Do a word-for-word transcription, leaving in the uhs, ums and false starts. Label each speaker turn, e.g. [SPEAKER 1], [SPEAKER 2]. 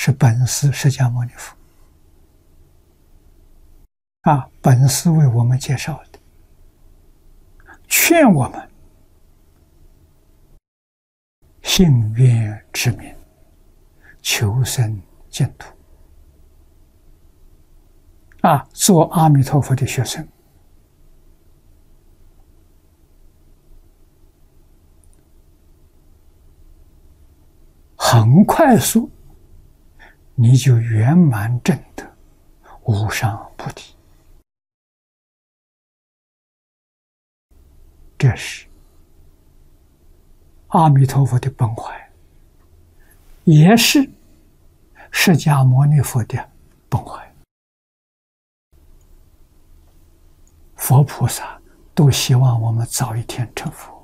[SPEAKER 1] 是本师释迦牟尼佛啊，本师为我们介绍的，劝我们信愿持名，求生净土啊，做阿弥陀佛的学生。很快速，你就圆满证得无上菩提。这是阿弥陀佛的本怀，也是释迦牟尼佛的本怀。佛菩萨都希望我们早一天成佛。